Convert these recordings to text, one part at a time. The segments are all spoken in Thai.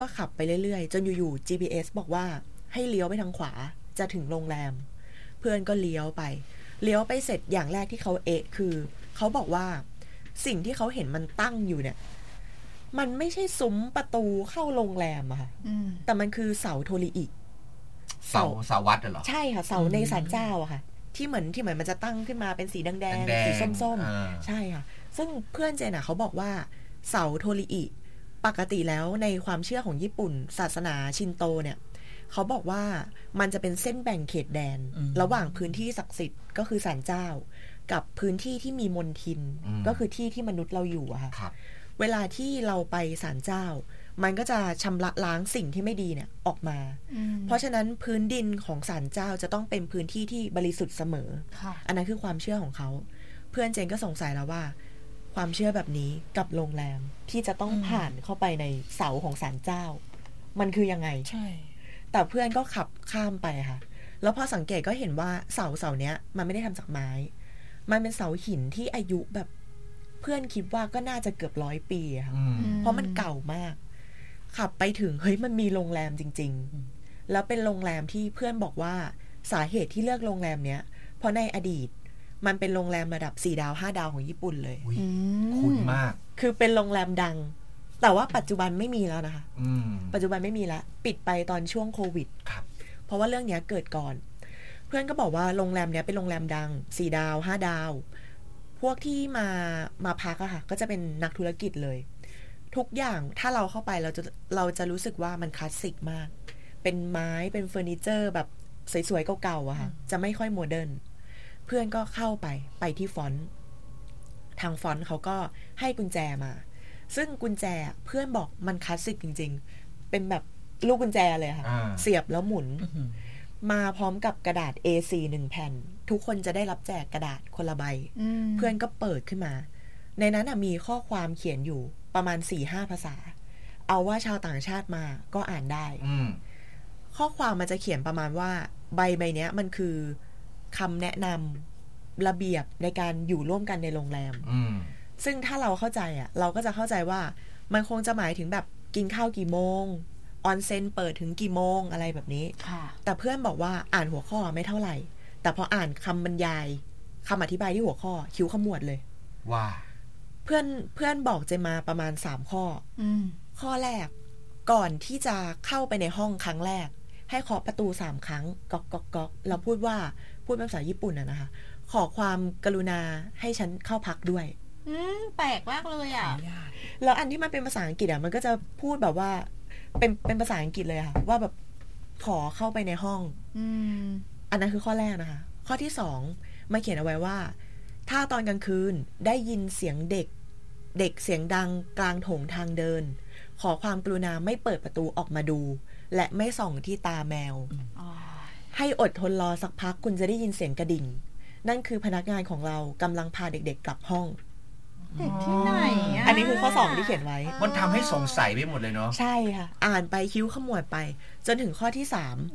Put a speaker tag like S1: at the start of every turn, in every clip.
S1: ก็ขับไปเรื่อยๆจนอยู่ๆ GPS บอกว่าให้เลี้ยวไปทางขวาจะถึงโรงแรมเพื่อนก็เลี้ยวไปเสร็จอย่างแรกที่เขาคือเขาบอกว่าสิ่งที่เขาเห็นมันตั้งอยู่เนี่ยมันไม่ใช่ซุ้มประตูเข้าโรงแรมอะค่ะแต่มันคือเสาโทริอิ
S2: เสาวัดเหรอ
S1: ใช่ค่ะเสาในศาลเจ้าอะค่ะที่เหมือนมันจะตั้งขึ้นมาเป็นสีแดงๆสีส้มๆใช่ค่ะซึ่งเพื่อนเจนอะเขาบอกว่าเสาโทริอิปกติแล้วในความเชื่อของญี่ปุ่นศาสนาชินโตเนี่ยเขาบอกว่ามันจะเป็นเส้นแบ่งเขตแดนระหว่างพื้นที่ศักดิ์สิทธิ์ก็คือศาลเจ้ากับพื้นที่ที่มีมลทินก็คือที่ที่มนุษย์เราอยู่อะค่ะเวลาที่เราไปศาลเจ้ามันก็จะชำระล้างสิ่งที่ไม่ดีเนี่ยออกมาเพราะฉะนั้นพื้นดินของศาลเจ้าจะต้องเป็นพื้นที่ที่บริสุทธิ์เสมออันนั้นคือความเชื่อของเขาเพื่อนเจนก็สงสัยแล้วว่าความเชื่อแบบนี้กับโรงแรมที่จะต้องผ่านเข้าไปในเสาของศาลเจ้ามันคือยังไงใช่แต่เพื่อนก็ขับข้ามไปค่ะแล้วพอสังเกตก็เห็นว่าเสาเนี้ยมันไม่ได้ทำจากไม้มันเป็นเสาหินที่อายุแบบเพื่อนคิดว่าก็น่าจะเกือบ100 ปีค่ะเพราะมันเก่ามากขับไปถึงเฮ้ยมันมีโรงแรมจริงๆแล้วเป็นโรงแรมที่เพื่อนบอกว่าสาเหตุที่เลือกโรงแรมเนี้ยเพราะในอดีตมันเป็นโรงแรมระดับ4 ดาว5 ดาวของญี่ปุ่นเลย
S2: คุ้นมาก
S1: คือเป็นโรงแรมดังแต่ว่าปัจจุบันไม่มีแล้วนะคะปัจจุบันไม่มีแล้วปิดไปตอนช่วงโควิดเพราะว่าเรื่องนี้เกิดก่อนเพื่อนก็บอกว่าโรงแรมเนี้ยเป็นโรงแรมดัง4 ดาว5 ดาวพวกที่มาพักอะค่ะก็จะเป็นนักธุรกิจเลยทุกอย่างถ้าเราเข้าไปเราจะรู้สึกว่ามันคลาสสิกมากเป็นไม้เป็นเฟอร์นิเจอร์แบบสวยๆเก่าๆอะค่ะจะไม่ค่อยโมเดิร์นเพื่อนก็เข้าไปที่ฟอนต์ทางฟอนต์เขาก็ให้กุญแจมาซึ่งกุญแจเพื่อนบอกมันคลาสสิกจริงๆเป็นแบบลูกกุญแจเลยค่ะเสียบแล้วหมุนมาพร้อมกับกระดาษ A4 1 แผ่นทุกคนจะได้รับแจกกระดาษคนละใบเพื่อนก็เปิดขึ้นมาในนั้นมีข้อความเขียนอยู่ประมาณ 4-5 ภาษาเอาว่าชาวต่างชาติมาก็อ่านได้ข้อความมันจะเขียนประมาณว่าใบนี้มันคือคำแนะนำระเบียบในการอยู่ร่วมกันในโรงแรมซึ่งถ้าเราเข้าใจเราก็จะเข้าใจว่ามันคงจะหมายถึงแบบกินข้าวกี่โมงออนเซ็นเปิดถึงกี่โมงอะไรแบบนี้แต่เพื่อนบอกว่าอ่านหัวข้อไม่เท่าไหร่แต่พออ่านคำบรรยายคำอธิบายที่หัวข้อคิ้วขมวดเลย
S2: ว่า
S1: เพื่อนบอกเจมาประมาณ3 ข้อข้อแรกก่อนที่จะเข้าไปในห้องครั้งแรกให้เคาะประตู3 ครั้งก๊อกก๊อกก๊อกแล้วพูดเป็นภาษาญี่ปุ่นนะคะขอความกรุณาให้ฉันเข้าพักด้วย
S3: แปลกมากเลย
S1: แล้วอันที่มันเป็นภาษาอังกฤษมันก็จะพูดแบบว่าเป็นภาษาอังกฤษเลยค่ะว่าแบบขอเข้าไปในห้องอันนั้นคือข้อแรกนะคะข้อที่2มาเขียนเอาไว้ว่าถ้าตอนกลางคืนได้ยินเสียงเด็กเสียงดังกลางโถงทางเดินขอความกรุณาไม่เปิดประตูออกมาดูและไม่ส่องที่ตาแมวให้อดทนรอสักพักคุณจะได้ยินเสียงกระดิ่งนั่นคือพนักงานของเรากำลังพาเด็กๆกลับห้อง
S3: เด็กที่ไหน
S1: อันนี้คือข้อ2ที่เขียนไว้
S2: มันทำให้สงสัยไปหมดเลยเนาะ
S1: ใช่ค่ะอ่านไปคิ้วขมวดไปจนถึงข้อที่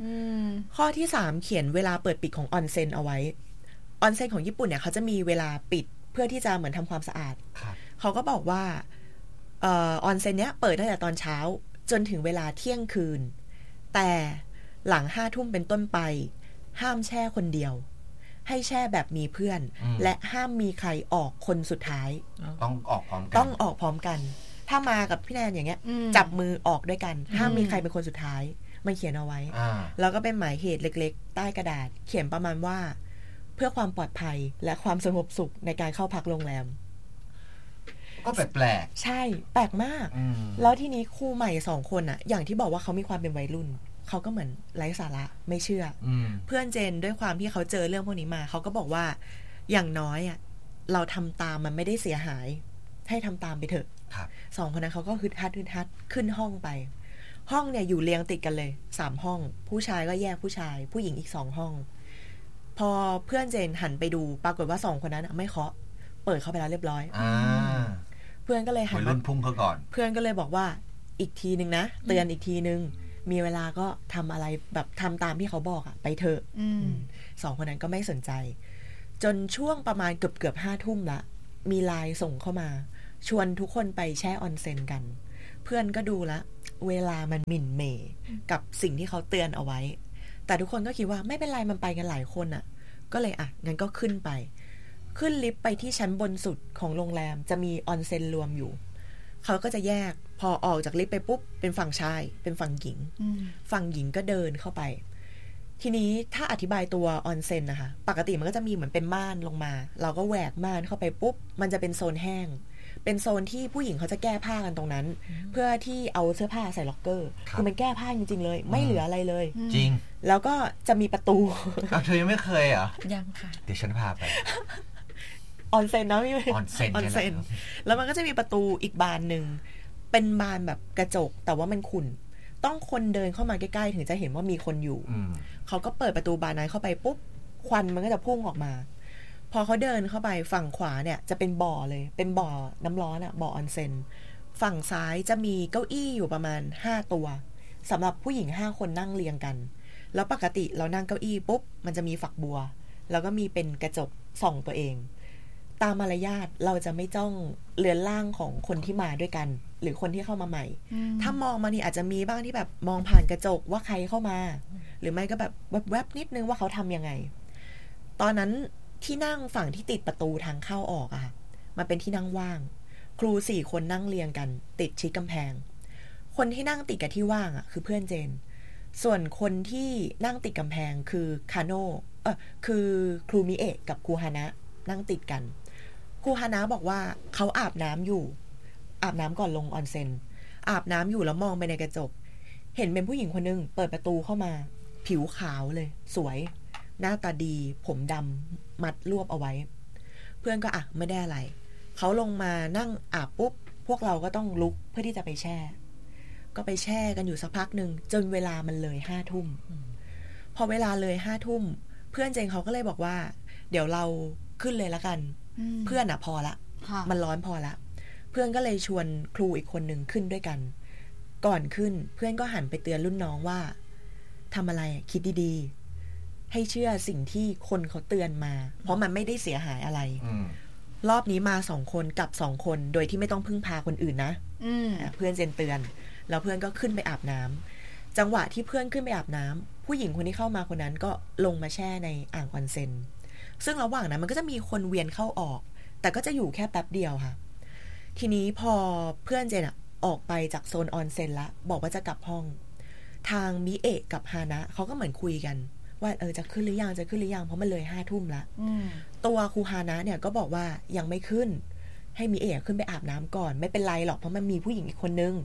S1: 3ข้อที่3เขียนเวลาเปิดปิดของออนเซ็นเอาไว้ออนเซ็นของญี่ปุ่นเนี่ยเขาจะมีเวลาปิดเพื่อที่จะเหมือนทำความสะอาดเขาก็บอกว่าออนเซ็นเนี้ยเปิดตั้งแต่ตอนเช้าจนถึงเวลาเที่ยงคืนแต่หลัง5 ทุ่มเป็นต้นไปห้ามแช่คนเดียวให้แช่แบบมีเพื่อนและห้ามมีใครออกคนสุดท้าย
S2: ต้องออกพร้อ
S1: มกันถ้ามากับพี่แนนอย่างเงี้ยจับมือออกด้วยกันห้ามมีใครเป็นคนสุดท้ายมันเขียนเอาไว้แล้วก็เป็นหมายเหตุเล็กๆใต้กระดาษเขียนประมาณว่าเพื่อความปลอดภัยและความสงบสุขในการเข้าพักโรงแรม
S2: ก็แปลก
S1: ใช่แปลกมากแล้วทีนี้คู่ใหม่2 คนอย่างที่บอกว่าเขามีความเป็นวัยรุ่นเขาก็เหมือนไร้สาระไม่เชื่อเพื่อนเจนด้วยความที่เขาเจอเรื่องพวกนี้มาเขาก็บอกว่าอย่างน้อยเราทำตามมันไม่ได้เสียหายให้ทำตามไปเถอะ2 คนนั้นเขาก็ฮึดฮัดขึ้นห้องไปห้องเนี่ยอยู่เรียงติดกันเลย3 ห้องผู้ชายก็แยกผู้ชายผู้หญิงอีก2 ห้องพอเพื่อนเจนหันไปดูปรากฏว่า2 คนนั้นไม่เคาะเปิดเข้าไปแล้วเรียบร้อยเพื่อนก็เลยหัน
S2: มาพุ่งเขาก่อน
S1: เพื่อนก็เลยบอกว่าอีกทีนึงนะเตือนอีกทีนึงมีเวลาก็ทำอะไรแบบทำตามที่เขาบอกไปเถอะ2 คนนั้นก็ไม่สนใจจนช่วงประมาณเกือบ5 ทุ่มละมีไลน์ส่งเข้ามาชวนทุกคนไปแช่ออนเซ็นกันเพื่อนก็ดูละเวลามันหมิ่นเหม่กับสิ่งที่เขาเตือนเอาไว้แต่ทุกคนก็คิดว่าไม่เป็นไรมันไปกันหลายคนอ่ะก็เลยงั้นก็ขึ้นลิฟต์ไปที่ชั้นบนสุดของโรงแรมจะมีออนเซ็นรวมอยู่เขาก็จะแยกพอออกจากลิฟต์ไปปุ๊บเป็นฝั่งชายเป็นฝั่งหญิงฝั่งหญิงก็เดินเข้าไปทีนี้ถ้าอธิบายตัวออนเซ็นนะคะปกติมันก็จะมีเหมือนเป็นม่านลงมาเราก็แหวกม่านเข้าไปปุ๊บมันจะเป็นโซนแห้งเป็นโซนที่ผู้หญิงเขาจะแก้ผ้ากันตรงนั้นเพื่อที่เอาเสื้อผ้าใส่ล็อกเกอร์คือมันแก้ผ้าจริงๆเลยไม่เหลืออะไรเลย
S2: จริง
S1: แล้วก็จะมีประตู
S2: เธอยังไม่เคยเหรอ
S3: ยังค่ะ
S2: เดี๋ยวฉันพาไป
S1: ออนเซ็นนะพี่
S2: ออนเซ็น
S1: แล้วมันก็จะมีประตูอีกบานหนึ่งเป็นบานแบบกระจกแต่ว่ามันขุ่นต้องคนเดินเข้ามาใกล้ๆถึงจะเห็นว่ามีคนอยู่เขาก็เปิดประตูบานนั้นเข้าไปปุ๊บควันมันก็จะพุ่งออกมาพอเขาเดินเข้าไปฝั่งขวาเนี่ยจะเป็นบ่อเลยเป็นบ่อน้ำร้อนบ่อออนเซ็นฝั่งซ้ายจะมีเก้าอี้อยู่ประมาณ5ตัวสำหรับผู้หญิง5คนนั่งเรียงกันแล้วปกติเรานั่งเก้าอี้ปุ๊บมันจะมีฝักบัวแล้วก็มีเป็นกระจกส่องตัวเองตามมารยาทเราจะไม่จ้องเรือนร่างของคนที่มาด้วยกันหรือคนที่เข้ามาใหม่ถ้ามองมานี่อาจจะมีบ้างที่แบบมองผ่านกระจกว่าใครเข้ามาหรือไม่ก็แบบแวบๆนิดนึงว่าเขาทำยังไงตอนนั้นที่นั่งฝั่งที่ติดประตูทางเข้าออกอะมันเป็นที่นั่งว่างครู4คนนั่งเรียงกันติดชิดกำแพงคนที่นั่งติดกับที่ว่างอะคือเพื่อนเจนส่วนคนที่นั่งติดกำแพงคือคาโน่คือครูมิเอะกับครูฮานะนั่งติดกันครูฮานะบอกว่าเขาอาบน้ำอยู่อาบน้ำก่อนลงออนเซ็นอาบน้ำอยู่แล้วมองไปในกระจกเห็นเป็นผู้หญิงคนนึงเปิดประตูเข้ามาผิวขาวเลยสวยหน้าตาดีผมดำมัดรวบเอาไว้เพื่อนก็ไม่ได้อะไรเขาลงมานั่งอาบปุ๊บพวกเราก็ต้องลุกเพื่อที่จะไปแช่ก็ไปแช่กันอยู่สักพักนึงจนเวลามันเลย5 ทุ่มพอเวลาเลย5 ทุ่มเพื่อนเจงเขาก็เลยบอกว่าเดี๋ยวเราขึ้นเลยละกันเพื่อนพอละมันร้อนพอละเพื่อนก็เลยชวนครูอีกคนหนึ่งขึ้นด้วยกันก่อนขึ้นเพื่อนก็หันไปเตือนรุ่นน้องว่าทำอะไรคิดดีๆให้เชื่อสิ่งที่คนเขาเตือนมาเพราะมันไม่ได้เสียหายอะไรรอบนี้มา2 คนกับ2 คนโดยที่ไม่ต้องพึ่งพาคนอื่นนะเพื่อนเจนเตือนแล้วเพื่อนก็ขึ้นไปอาบน้ำจังหวะที่เพื่อนขึ้นไปอาบน้ำผู้หญิงคนที่เข้ามาคนนั้นก็ลงมาแช่ในอ่างออนเซ็นซึ่งระหว่างนั้นมันก็จะมีคนเวียนเข้าออกแต่ก็จะอยู่แค่แป๊บเดียวค่ะทีนี้พอเพื่อนเจนออกไปจากโซนออนเซ็นละบอกว่าจะกลับห้องทางมิเอะกับฮานะเขาก็เหมือนคุยกันว่าจะขึ้นหรือยังเพราะมันเลย5 ทุ่มละตัวครูฮานะเนี่ยก็บอกว่ายังไม่ขึ้นให้มิเอะขึ้นไปอาบน้ำก่อนไม่เป็นไรหรอกเพราะมันมีผู้หญิงอีกคนนึง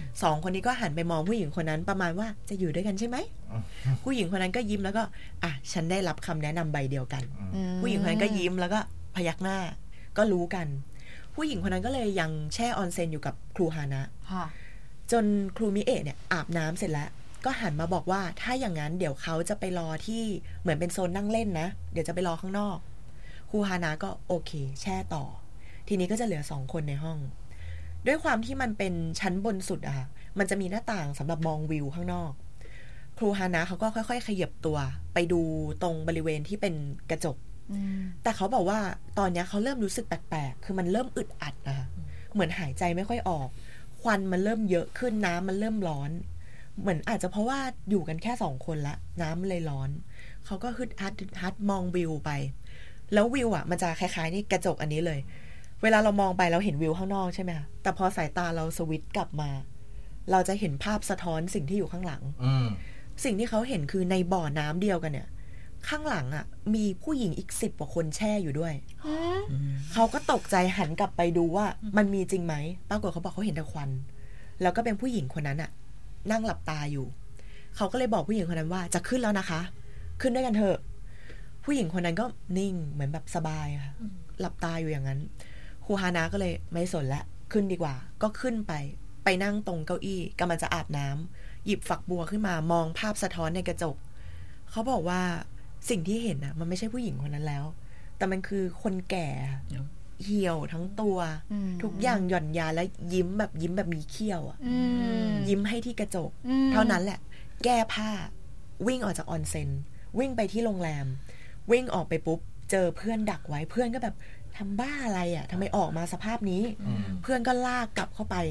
S1: 2 คนนี้ก็หันไปมองผู้หญิงคนนั้นประมาณว่าจะอยู่ด้วยกันใช่ไหมผู้หญิงคนนั้นก็ยิ้มแล้วก็ฉันได้รับคำแนะนำใบเดียวกันผู้หญิงคนนั้นก็ยิ้มแล้วก็พยักหน้าก็รู้กันผู้หญิงคนนั้นก็เลยยังแช่ออนเซ็นอยู่กับครูฮานะจนครูมิเอะเนี่ยอาบน้ำเสร็จแล้วก็หันมาบอกว่าถ้าอย่างนั้นเดี๋ยวเขาจะไปรอที่เหมือนเป็นโซนนั่งเล่นนะเดี๋ยวจะไปรอข้างนอกครูฮานะก็โอเคแช่ต่อทีนี้ก็จะเหลือ2 คนในห้องด้วยความที่มันเป็นชั้นบนสุดมันจะมีหน้าต่างสำหรับมองวิวข้างนอกครูฮานะเขาก็ค่อยๆขยับตัวไปดูตรงบริเวณที่เป็นกระจกแต่เขาบอกว่าตอนนี้เขาเริ่มรู้สึกแปลกๆคือมันเริ่มอึดอัดนะคะเหมือนหายใจไม่ค่อยออกควันมันเริ่มเยอะขึ้นน้ำมันเริ่มร้อนเหมือนอาจจะเพราะว่าอยู่กันแค่2 คนละน้ำเลยร้อนเขาก็ฮึดฮัดมองวิวไปแล้ววิวมันจะคล้ายๆนี่กระจกอันนี้เลยเวลาเรามองไปเราเห็นวิวข้างนอกใช่ไหมคะแต่พอสายตาเราสวิตช์กลับมาเราจะเห็นภาพสะท้อนสิ่งที่อยู่ข้างหลังสิ่งที่เขาเห็นคือในบ่อน้ำเดียวกันเนี่ยข้างหลังมีผู้หญิงอีก10 กว่าคนแช่อยู่ด้วยเขาก็ตกใจหันกลับไปดูว่ามันมีจริงไหมปรากฏเขาบอกเขาเห็นแต่ควันแล้วก็เป็นผู้หญิงคนนั้นนั่งหลับตาอยู่เขาก็เลยบอกผู้หญิงคนนั้นว่าจะขึ้นแล้วนะคะขึ้นด้วยกันเถอะผู้หญิงคนนั้นก็นิ่งเหมือนแบบสบายค่ะหลับตาอยู่อย่างนั้นครูฮานะก็เลยไม่สนละขึ้นดีกว่าก็ขึ้นไปนั่งตรงเก้าอี้กำลังจะอาบน้ำหยิบฝักบัวขึ้นมามองภาพสะท้อนในกระจกเขาบอกว่าสิ่งที่เห็นมันไม่ใช่ผู้หญิงคนนั้นแล้วแต่มันคือคนแก่เหี่ยวทั้งตัวทุกอย่างหย่อนยานและยิ้มแบบมีเขี้ยวยิ้มให้ที่กระจกเท่านั้นแหละแก้ผ้าวิ่งออกจากออนเซ็นวิ่งไปที่โรงแรมวิ่งออกไปปุ๊บเจอเพื่อนดักไว้เพื่อนก็แบบทำบ้าอะไรทำไมออกมาสภาพนี้เพื่อนก็ลากกลับเข้าไป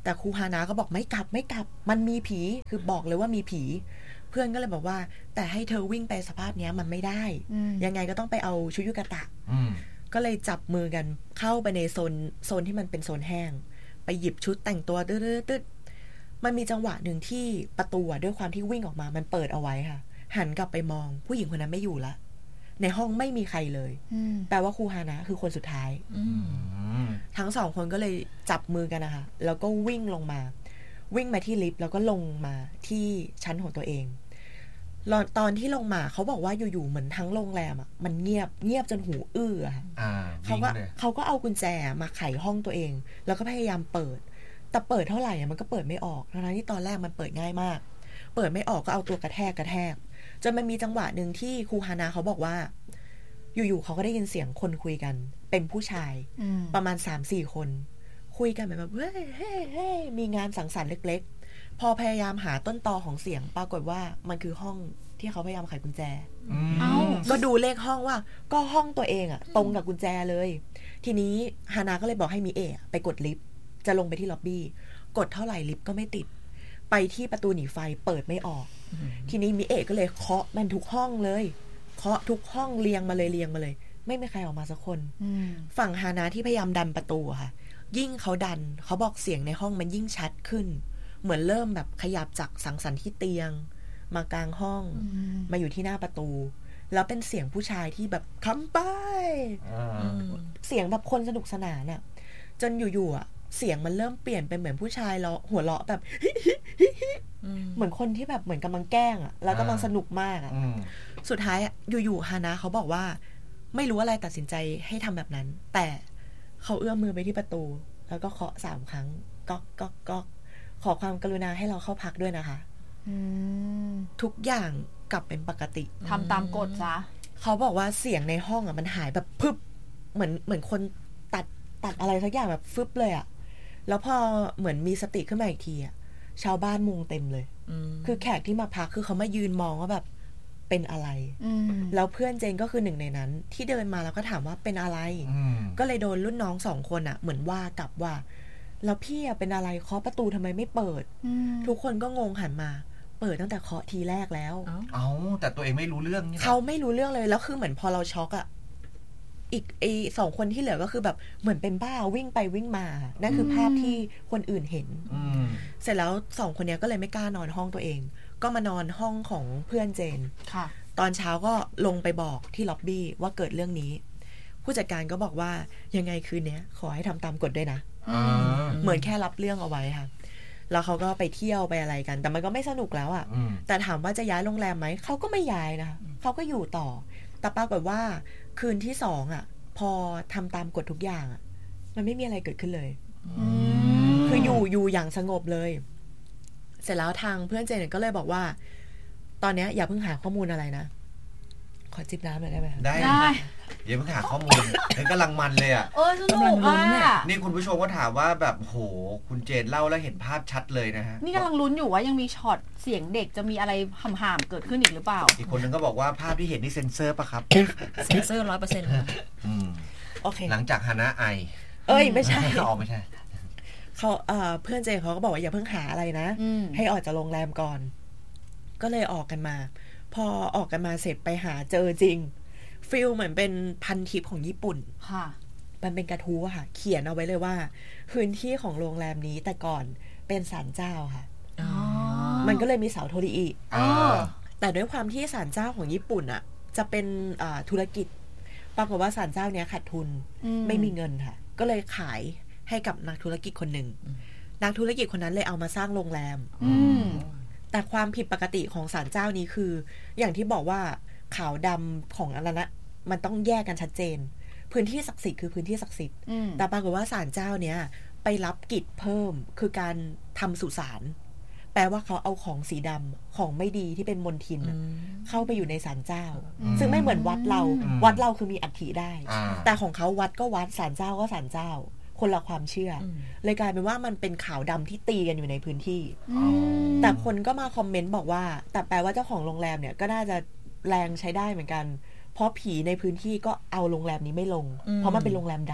S1: แต่ครูฮานะก็บอกไม่กลับมันมีผีคือบอกเลยว่ามีผีเพื่อนก็เลยบอกว่าแต่ให้เธอวิ่งไปสภาพเนี้ยมันไม่ได้ยังไงก็ต้องไปเอาชุยุกะตะก็เลยจับมือกันเข้าไปในโซนที่มันเป็นโซนแห้งไปหยิบชุดแต่งตัวตึ๊ดมันมีจังหวะหนึ่งที่ประตูด้วยความที่วิ่งออกมามันเปิดเอาไว้ค่ะหันกลับไปมองผู้หญิงคนนั้นไม่อยู่ละในห้องไม่มีใครเลยแปลว่าครูฮานะคือคนสุดท้ายทั้งสองคนก็เลยจับมือกันนะคะแล้วก็วิ่งมาที่ลิฟต์แล้วก็ลงมาที่ชั้นของตัวเองตอนที่ลงมาเขาบอกว่าอยู่ๆเหมือนทั้งโรงแรมอ่ะมันเงียบจนหูอื้อค่ะเขาก็เอากุญแจมาไขห้องตัวเองแล้วก็พยายามเปิดแต่เปิดเท่าไหร่มันก็เปิดไม่ออกทั้งที่ตอนแรกมันเปิดง่ายมากเปิดไม่ออกก็เอาตัวกระแทกจนมันมีจังหวะหนึ่งที่ครูฮานาเขาบอกว่าอยู่ๆเขาก็ได้ยินเสียงคนคุยกันเป็นผู้ชายประมาณ 3-4 คนคุยกันแบบเฮ้ยมีงานสังสรรค์เล็กๆพอพยายามหาต้นตอของเสียงปรากฏว่ามันคือห้องที่เขาพยายามไขกุญแจก็ดูเลขห้องว่าก็ห้องตัวเองอะตรงกับกุญแจเลยทีนี้ฮานาก็เลยบอกให้มิเอะไปกดลิฟต์จะลงไปที่ล็อบบี้กดเท่าไหร่ลิฟต์ก็ไม่ติดไปที่ประตูหนีไฟเปิดไม่ออกทีนี้มิเอะก็เลยเคาะมันทุกห้องเลยเคาะทุกห้องเรียงมาเลยไม่มีใครออกมาสักคนฝั่งฮานาที่พยายามดันประตูค่ะยิ่งเขาดันเขาบอกเสียงในห้องมันยิ่งชัดขึ้นเหมือนเริ่มแบบขยับจากสังสรรค์ที่เตียงมากลางห้องมาอยู่ที่หน้าประตูแล้วเป็นเสียงผู้ชายที่แบบคำไปเสียงแบบคนสนุกสนานอ่ะจนอยู่ๆอ่ะเสียงมันเริ่มเปลี่ยนเป็นเหมือนผู้ชายหัวเราะแบบเหมือนคนที่แบบเหมือนกำลังแกล้งอ่ะแล้วกำลังสนุกมากอ่ะสุดท้ายอยู่ๆฮานะเขาบอกว่าไม่รู้อะไรตัดสินใจให้ทำแบบนั้นแต่เขาเอื้อมมือไปที่ประตูแล้วก็เคาะ3 ครั้งก๊อกขอความกรุณาให้เราเข้าพักด้วยนะคะทุกอย่างกลับเป็นปกติ
S3: ทำตามกฎซะ
S1: เขาบอกว่าเสียงในห้องอ่ะมันหายแบบพึบเหมือนคนตัดอะไรสักอย่างแบบฟึบเลยอ่ะแล้วพอเหมือนมีสติขึ้นมาอีกทีอ่ะชาวบ้านมุงเต็มเลยคือแขกที่มาพักคือเขามายืนมองว่าแบบเป็นอะไรแล้วเพื่อนเจนก็คือหนึ่งในนั้นที่เดินมาแล้วก็ถามว่าเป็นอะไรก็เลยโดนรุ่นน้อง2 คนอ่ะเหมือนว่ากลับว่าแล้วพี่อ่ะเป็นอะไรเคาะประตูทำไมไม่เปิดทุกคนก็งงหันมาเปิดตั้งแต่เคาะทีแรกแล้ว
S2: แต่ตัวเองไม่รู้เรื่องนี่
S1: เขาไม่รู้เรื่องเลยแล้วคือเหมือนพอเราช็อกอ่ะอีก2 คนที่เหลือก็คือแบบเหมือนเป็นบ้าวิ่งไปวิ่งมานั่นคือภาพที่คนอื่นเห็นเสร็จแล้ว2 คนนี้ก็เลยไม่กล้านอนห้องตัวเองก็มานอนห้องของเพื่อนเจนตอนเช้าก็ลงไปบอกที่ล็อบบี้ว่าเกิดเรื่องนี้ผู้จัดการก็บอกว่ายังไงคืนนี้ขอให้ทำตามกฎด้วยนะเหมือนแค่รับเรื่องเอาไว้ค่ะแล้วเขาก็ไปเที่ยวไปอะไรกันแต่มันก็ไม่สนุกแล้วอ่ะแต่ถามว่าจะย้ายโรงแรมไหมเขาก็ไม่ย้ายนะเขาก็อยู่ต่อแต่ปรากฏว่าคืนที่2อ่ะพอทำตามกฎทุกอย่างอ่ะมันไม่มีอะไรเกิดขึ้นเลยคืออยู่อย่างสงบเลยเสร็จแล้วทางเพื่อนเจนก็เลยบอกว่าตอนนี้อย่าเพิ่งหาข้อมูลอะไรนะขอจิบน้ำหน่อยได้ไหม
S2: ได้อย่าเพิ่งหาข้อมูลกำลังมันเลยอ่ะ
S3: กำลังลุ้นเนี่ย
S2: นี่คุณผู้ชมก็ถามว่าแบบโหคุณเจนเล่าแล้วเห็นภาพชัดเลยนะฮะ
S3: นี่กำลังลุ้นอยู่ว่ายังมีช็อตเสียงเด็กจะมีอะไรห่ามๆเกิดขึ้นอีกหรือเปล่า
S2: อีกคนนึงก็บอกว่าภาพที่เห็นนี่เซ็นเซอร์ป่ะครับ
S4: เซ็นเซอร์
S1: 100%โอเค
S2: หลังจากฮานะไอ
S1: ไม่ใช่
S2: ไม่ใช่
S1: เขาเพื่อนเจนเขาก็บอกว่าอย่าเพิ่งหาอะไรนะให้ออกจากโรงแรมก่อนก็เลยออกกันมาพอออกกันมาเสร็จไปหาเจอจริงฟิลเหมือนเป็นพันทิปของญี่ปุ่น
S3: ค่ะ
S1: มันเป็นกระทู้ค่ะเขียนเอาไว้เลยว่าพื้นที่ของโรงแรมนี้แต่ก่อนเป็นศาลเจ้าค่ะมันก็เลยมีเสาโทริอิแต่ด้วยความที่ศาลเจ้าของญี่ปุ่นอ่ะจะเป็นธุรกิจปรากฏว่าศาลเจ้าเนี้ยขาดทุนไม่มีเงินค่ะก็เลยขายให้กับนักธุรกิจคนหนึ่งนักธุรกิจคนนั้นเลยเอามาสร้างโรงแรมแต่ความผิดปกติของศาลเจ้านี้คืออย่างที่บอกว่าขาวดำของอะไรนะมันต้องแยกกันชัดเจนพื้นที่ศักดิ์สิทธิ์คือพื้นที่ศักดิ์สิทธิ์แต่ปรากฏว่าศาลเจ้าเนี้ยไปรับกิจเพิ่มคือการทำสุสานแปลว่าเขาเอาของสีดำของไม่ดีที่เป็นมลทินเข้าไปอยู่ในศาลเจ้าซึ่งไม่เหมือนวัดเราคือมีอัฐิได้แต่ของเขาวัดก็วัดศาลเจ้าก็ศาลเจ้าคนละความเชื่อเลยกลายเป็นว่ามันเป็นขาวดำที่ตีกันอยู่ในพื้นที่แต่คนก็มาคอมเมนต์บอกว่าแต่แปลว่าเจ้าของโรงแรมเนี่ยก็น่าจะแรงใช้ได้เหมือนกันเพราะผีในพื้นที่ก็เอาโรงแรมนี้ไม่ลงเพราะมันเป็นโรงแรมดัง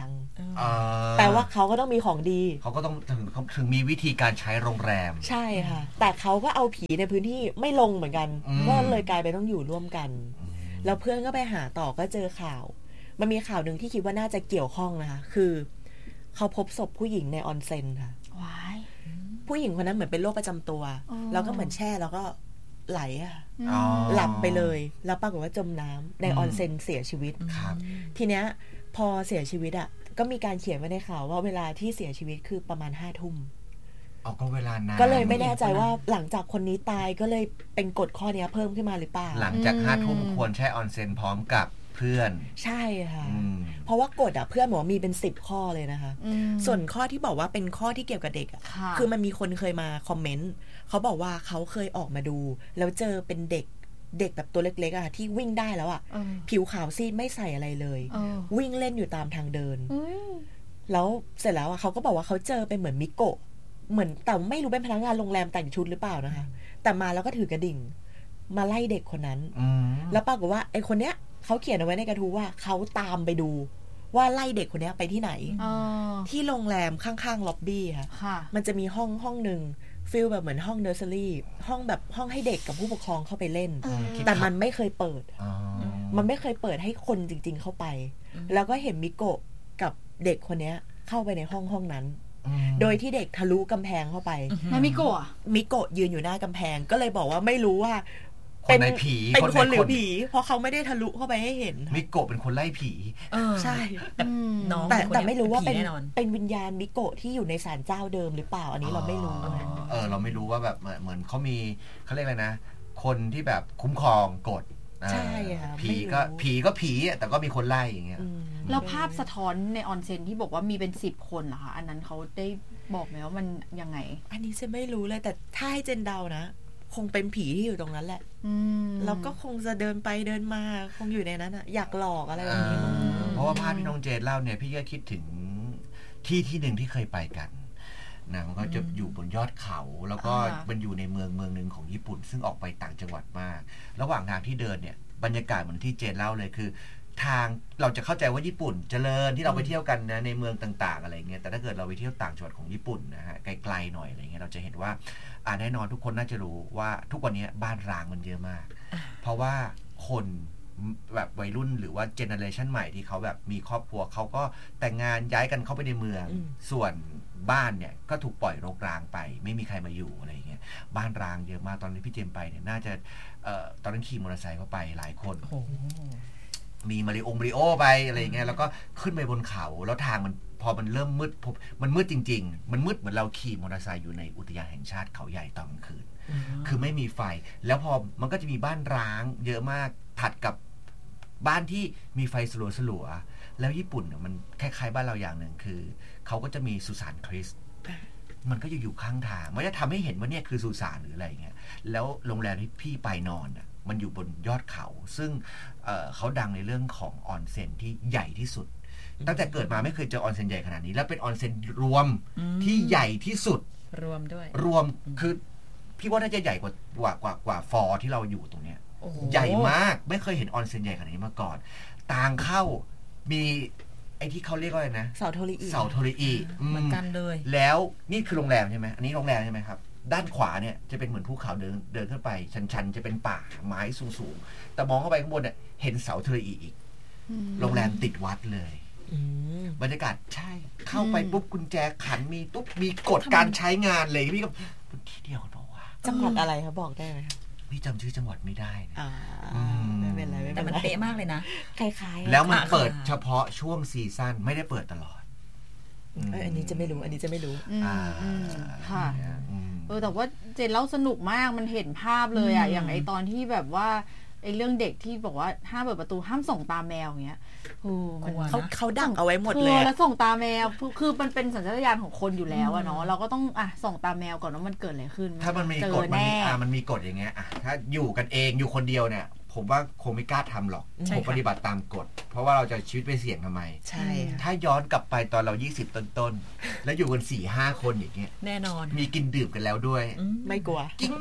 S1: แปลว่าเขาก็ต้องมีของดี
S2: เขาก็ต้องถึงมีวิธีการใช้โรงแรม
S1: ใช่ค่ะแต่เขาก็เอาผีในพื้นที่ไม่ลงเหมือนกันก็เลยกลายไปต้องอยู่ร่วมกันแล้วเพื่อนก็ไปหาต่อก็เจอข่าวมันมีข่าวหนึ่งที่คิดว่าน่าจะเกี่ยวข้องนะคะคือเขาพบศพผู้หญิงในออนเซ็นค่ะผู้หญิงคนนั้นเหมือนเป็นโรคประจำตัวแล้วก็เหมือนแช่แล้วก็ไหลหลับไปเลยแล้วปรากฏว่าจมน้ำในออนเซ็นเสียชีวิตทีเนี้ยพอเสียชีวิตก็มีการเขียนไว้ในข่าวว่าเวลาที่เสียชีวิตคือประมาณ5 ทุ่ม
S2: ก็เวลานั้น
S1: ก็เลยไม่แน่ใจว่าหลังจากคนนี้ตายก็เลยเป็นกฎข้อนี้เพิ่มขึ้นมาหรือเปล่า
S2: หลังจาก5 ทุ่มควรแช่ออนเซ็นพร้อมกับเพื่อน
S1: ใช่ค่ะเพราะว่ากฎเพื่อนบอกว่ามีเป็น10 ข้อเลยนะคะส่วนข้อที่บอกว่าเป็นข้อที่เกี่ยวกับเด็กคือมันมีคนเคยมาคอมเมนต์เขาบอกว่าเขาเคยออกมาดูแล้วเจอเป็นเด็กแบบตัวเล็กๆที่วิ่งได้แล้วผิวขาวซีดไม่ใส่อะไรเลยวิ่งเล่นอยู่ตามทางเดินแล้วเสร็จแล้วเขาก็บอกว่าเขาเจอเป็นเหมือนมิโกะเหมือนแต่ไม่รู้เป็นพนักงานโรงแรมแต่งชุดหรือเปล่านะคะแต่มาแล้วก็ถือกระดิ่งมาไล่เด็กคนนั้นแล้วปรากฏว่าไอ้คนเนี้ยเขาเขียนเอาไว้ในกระทู้ว่าเขาตามไปดูว่าไล่เด็กคนนี้ไปที่ไหนที่โรงแรมข้างๆล็อบบี้ค่ะมันจะมีห้องนึงฟีลแบบเหมือนห้องเนอร์เซอรี่ห้องแบบห้องให้เด็กกับผู้ปกครองเข้าไปเล่นแต่มันไม่เคยเปิดมันไม่เคยเปิดให้คนจริงๆเข้าไปแล้วก็เห็นมิโกะกับเด็กคนนี้เข้าไปในห้องนั้นโดยที่เด็กทะลุกำแพงเข้าไป
S3: แล้วมิโ
S1: กะยืนอยู่หน้ากำแพงก็เลยบอกว่าไม่รู้ว่า
S2: เป็นผี
S1: เป็นคนหรือผีเพราะเขาไม่ได้ทะลุเข้าไปให้เห็น
S2: มิโกะเป็นคนไล่ผี
S1: ใช่แต่ไม่รู้ว่าเป็นวิญญาณมิโกะที่อยู่ในศาลเจ้าเดิมหรือเปล่าอันนี้เราไม่รู้
S2: เราไม่รู้ว่าแบบเหมือนเขามีเขาเรียกอะไรนะคนที่แบบคุ้มครองกฎ
S1: ใช่ค่ะ
S2: ผีก็ผีแต่ก็มีคนไล่อย่างเงี้ย
S3: แล้วภาพสะท้อนในออนเซ็นที่บอกว่ามีเป็น10 คนเหรอคะอันนั้นเขาได้บอกไหมว่ามันยังไง
S1: อันนี้จะไม่รู้เลยแต่ถ้าให้เจนเดานะคงเป็นผีที่อยู่ตรงนั้นแหละแล้วก็คงจะเดินไปเดินมาคงอยู่ในนั้นอยากหลอกอะไรแบบนี้
S2: เพราะว่าภาพที่น้องเจนเล่าเนี่ยพี่ก็คิดถึงที่หนึ่งที่เคยไปกันนะมันก็จะอยู่บนยอดเขาแล้วก็มันอยู่ในเมืองนึงของญี่ปุ่นซึ่งออกไปต่างจังหวัดมากระหว่างทางที่เดินเนี่ยบรรยากาศเหมือนที่เจนเล่าเลยคือทางเราจะเข้าใจว่าญี่ปุ่นเจริญที่เราไปเที่ยวกันนะในเมืองต่างๆอะไรเงี้ยแต่ถ้าเกิดเราไปเที่ยวต่างจังหวัดของญี่ปุ่นนะฮะไกลๆหน่อยอะไรเงี้ยเราจะเห็นว่าแน่นอนทุกคนน่าจะรู้ว่าทุกวันนี้บ้านร้างมันเยอะมากเพราะว่าคนแบบวัยรุ่นหรือว่าเจเนอเรชันใหม่ที่เขาแบบมีครอบครัวเขาก็แต่งงานย้ายกันเข้าไปในเมืองส่วนบ้านเนี่ยก็ถูกปล่อยรกร้างไปไม่มีใครมาอยู่อะไรเงี้ยบ้านร้างเยอะมากตอนนี้พี่เจมไปเนี่ยน่าจะตอนนั้นขี่มอเตอร์ไซค์เข้าไปหลายคนมีมาริโอไปอะไรเงี้ยแล้วก็ขึ้นไปบนเขาแล้วทางมันพอมันเริ่มมืดมันมืดจริงๆมันมืดเหมือนเราขี่มอเตอร์ไซค์อยู่ในอุทยานแห่งชาติเขาใหญ่ตอนกลางคืนคือไม่มีไฟแล้วพอมันก็จะมีบ้านร้างเยอะมากถัดกับบ้านที่มีไฟสลัวๆแล้วญี่ปุ่นมันคล้ายๆบ้านเราอย่างหนึ่งคือเขาก็จะมีสุสานคริสต์มันก็อยู่ข้างทางมันจะทำให้เห็นว่าเนี่ยคือสุสานหรืออะไรเงี้ยแล้วโรงแรมที่พี่ไปนอนมันอยู่บนยอดเขาซึ่งเขาดังในเรื่องของออนเซ็นที่ใหญ่ที่สุดตั้งแต่เกิดมาไม่เคยเจอออนเซ็นใหญ่ขนาดนี้แล้วเป็นออนเซ็นรวมที่ใหญ่ที่สุด
S3: รวมด้วย
S2: รวมคือพี่ว่าน่าจะใหญ่กว่าฟอร์ที่เราอยู่ตรงเนี้ยใหญ่มากไม่เคยเห็นออนเซ็นใหญ่ขนาดนี้มาก่อนทางเข้ามีไอ้ที่เขาเรียกว่าอะไรนะ
S1: เสาโทริ
S2: อิ
S3: เหมือนกันเลย
S2: แล้วนี่คือโรงแรมใช่ไหมอันนี้โรงแรมใช่ไหมครับด้านขวาเนี่ยจะเป็นเหมือนภูเขาเดินขึ้นไปชันๆจะเป็นป่าไม้สูงๆแต่มองเข้าไปข้างบนเนี่ยเห็นเสาโทริอิอีกโรงแรมติดวัดเลยบรรยากาศใช่เข้าไปปุ๊บกุญแจขันมีกฎการใช้งานเลยพี่ก็ที่เดียวกันบอกว่า
S1: จังหวัดอะไรครับบอกได้ไหมครับ
S2: พี่จำชื่อจังหวัดไม่ได้
S1: ไม่เป็นไร
S3: แต่มันเป๊ะมากเลยนะ
S1: คล้ายๆ
S2: แล้วมันเปิดเฉพาะช่วงซีซั่นไม่ได้เปิดตลอด
S1: อันนี้จะไม่รู้
S3: ค่ะแต่ว่าเจนเล่าสนุกมากมันเห็นภาพเลยอย่างไอตอนที่แบบว่าไอเรื่องเด็กที่บอกว่าห้ามเปิดประตูห้ามส่งตาแมวอย่างเงี้ย
S1: เขาดังเอาไว้หมดเลย
S3: แล้วส่งตาแมวคือมันเป็นสัญชาตญาณของคนอยู่แล้วเนาะเราก็ต้องส่งตาแมวก่อนว่ามันเกิดอะไรขึ้น
S2: ถ้ามันมีกฎมันมีกฎอย่างเงี้ยถ้าอยู่กันเองอยู่คนเดียวเนี่ยผมว่าคงไม่กล้าทำหรอกผมปฏิบัติตามกฎเพราะว่าเราจะชีวิตไปเสี่ยงทำไม
S1: ใช่
S2: ถ้าย้อนกลับไปตอนเรา20ต้นๆแล้วอยู่กัน 4-5 คนอย่างเงี้ย
S3: แน่นอน
S2: มีกินดื่มกันแล้วด้วย
S1: ไม่กลัว
S2: กิ้ง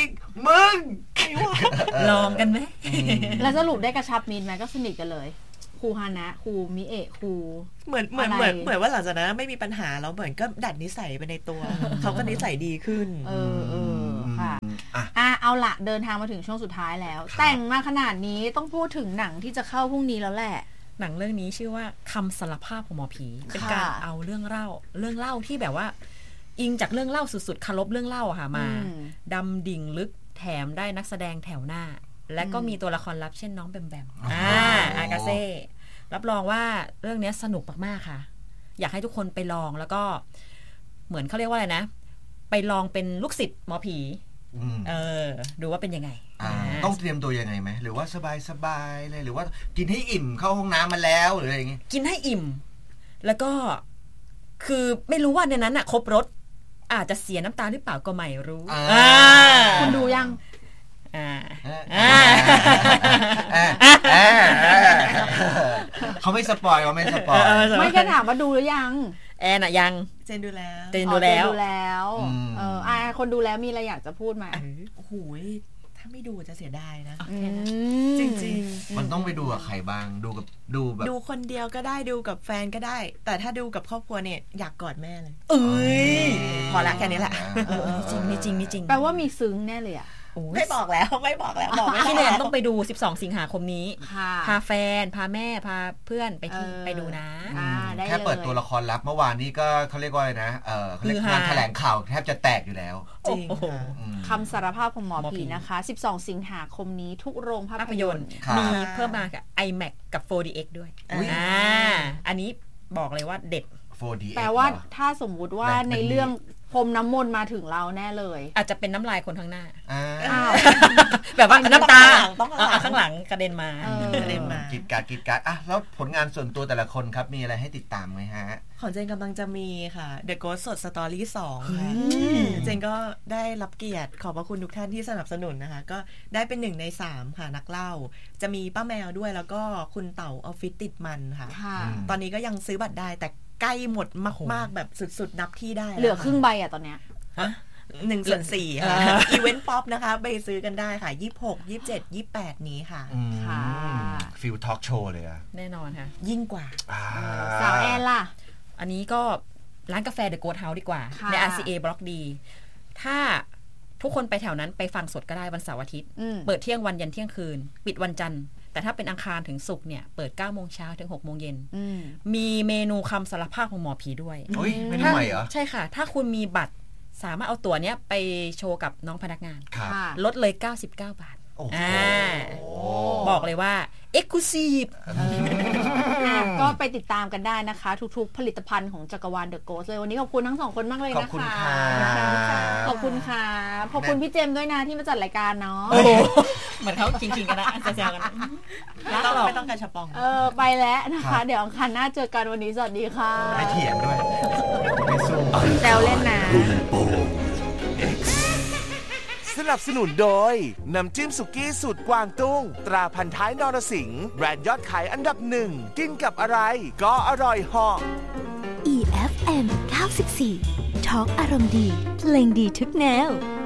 S2: มึง
S3: ลองกันไหมแล้วสรุปได้กระชับมิตรไหมก็สนิทกันเลยครูฮานะครูมิเอะครู
S1: เหมือนว่าหลังจากนั้นไม่มีปัญหาแล้วเหมือนก็ดัดนิสัยไปในตัว เขาก็นิสัยดีขึ้น
S3: ค่ะเอาละเดินทางมาถึงช่วงสุดท้ายแล้วแต่งมาขนาดนี้ต้องพูดถึงหนังที่จะเข้าพรุ่งนี้แล้วแหละ
S4: หนังเรื่องนี้ชื่อว่าคำสารภาพของหมอผีเป็นการเอาเรื่องเล่าที่แบบว่าอิงจากเรื่องเล่าสุดๆคารพเรื่องเล่าค่ะมาดำดิ่งลึกแถมได้นักแสดงแถวหน้าและก็มีตัวละครลับเช่นน้องแบมแบมอากาเซ่รับรองว่าเรื่องนี้สนุกมากๆค่ะอยากให้ทุกคนไปลองแล้วก็เหมือนเขาเรียกว่าอะไรนะไปลองเป็นลูกศิษย์หมอผีดูว่าเป็นยังไง
S2: ต้องเตรียมตัวยังไงไหมหรือว่าสบายเลยหรือว่ากินให้อิ่มเข้าห้องน้ำมาแล้วหรืออะไรอย่างงี้
S4: กินให้อิ่มแล้วก็คือไม่รู้ว่าในนั้นครบรสอาจจะเสียน้ำตาหรือเปล่าก็ไม่รู้
S3: คุณดูยัง
S2: เขาไม่สปอย
S3: ไม่แค่ถามว่าดูหรือยัง
S4: แอนอะยัง
S1: เจนดูแล้ว
S3: คนดูแล้วมีอะไรอยากจะพูดไหม
S1: โอ้โหถ้าไม่ดูจะเสียดายนะจริง
S2: ๆมันต้องไปดูกับใครบ้างดูแบบ
S1: ดูคนเดียวก็ได้ดูกับแฟนก็ได้แต่ถ้าดูกับครอบครัวเนี่ยอยากกอดแม่เลยพอละแค่นี้แหละ
S4: จริงไม่จริง
S3: แปลว่ามีซึ้งแน่เลยอ่ะ
S1: ไม่บอกแล้วบอกไม่
S4: พี่แนนต้องไปดู12สิงหาคมนี้พาแฟนพาแม่พาเพื่อนไปดูนะ
S2: แค่เปิดตัวละครลับเมื่อวานนี้ก็เขาเรียกว่าอะไรนะเขาเรียกงานแถลงข่าวแทบจะแตกอยู่แล้ว
S1: จริง
S3: คำสารภาพของหมอผีนะคะ12สิงหาคมนี้ทุกโรงภาพยนตร์
S4: มีเพิ่มมากับ IMAX กับ 4DX ด้วยอันนี้บอกเลยว่าเด็ด
S2: 4DX
S3: แปลว่าถ้าสมมุติว่าในเรื่องพรมน้ำมนต์มาถึงเราแน่เลย
S4: อาจจะเป็นน้ำลายคนข้างหน้าแบบว่าน้ำตาข้างหลังกระเด็นมา
S2: กิดการแล้วผลงานส่วนตัวแต่ละคนครับมีอะไรให้ติดตามไหมฮะ
S1: ของเจนกำลังจะมีค่ะ The Ghost สด Story 2 ค่ะเจนก็ได้รับเกียรติขอบพระคุณทุกท่านที่สนับสนุนนะคะก็ได้เป็น1 ใน 3ค่ะนักเล่าจะมีป้าแมวด้วยแล้วก็คุณเต่าออฟฟิศติดมันค่ะตอนนี้ก็ยังซื้อบัตรได้แต่ใกล้หมดมากๆแบบสุดๆนับที่ได้
S3: เหลือครึ่งใบตอนเนี้ย
S1: 1/4ค่ะอีเวนต์ป๊อปนะคะไปซื้อกันได้ค่ะ26 27 28นี้ค่ะ
S2: ฟิลทอล์กโชว์เลยอะ
S4: แน่นอนค่ะ
S1: ยิ่งกว่า
S3: สาวแอนล่ะ
S4: อันนี้ก็ร้านกาแฟ The Ghost House ดีกว่าใน RCA บล็อกดีถ้าทุกคนไปแถวนั้นไปฟังสดก็ได้วันเสาร์อาทิตย์เปิดเที่ยงวันยันเที่ยงคืนปิดวันจันทร์แต่ถ้าเป็นอังคารถึงศุกร์เนี่ยเปิด 9 โมงเช้าถึง 6 โมงเย็นมีเมนูคำสารภาพของหมอผีด้วย
S2: เมนูใหม่เหรอ
S4: ใช่ค่ะถ้าคุณมีบัตรสามารถเอาตั๋วเนี้ยไปโชว์กับน้องพนักงานลดเลย99 บาทบอกเลยว่า Exclusive
S3: ก็ไปติดตามกันได้นะคะทุกๆผลิตภัณฑ์ของจักรวาล The Ghost เลยวันนี้ขอบคุณทั้ง2คนมากเลยนะคะขอบคุณค่ะขอบคุณพี่เจมส์ด้วยนะที่มาจัดรายการเนาะ
S4: เหมือนเขาคิงๆกันนะแซวๆกัน
S1: ไม่ต้องการฉปอง
S3: ไปแล้วนะคะเดี๋ยวอังคารหน้าเจอกันวันนี้สวัสดีค่ะ
S2: ไม่เถียงด้วย
S3: ไม่สู้แซวเล่นนะ
S5: สนับสนุนโดยน้ำจิ้มสุกี้สูตรกวางตุ้งตราพันท้ายนรสิงห์แบรนด์ยอดขายอันดับ1กินกับอะไรก็อร่อยเหาะ
S6: EFM 94 ทอล์กอารมณ์ดีเพลงดีทุกแนว